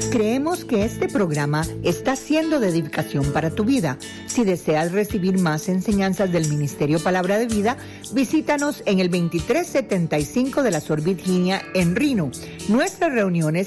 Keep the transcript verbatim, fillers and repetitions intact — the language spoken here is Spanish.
Creemos que este programa está siendo de edificación para tu vida. Si deseas recibir más enseñanzas del Ministerio Palabra de Vida, visítanos en el veintitrés setenta y cinco de la Sor Virginia en Reno. Nuestras reuniones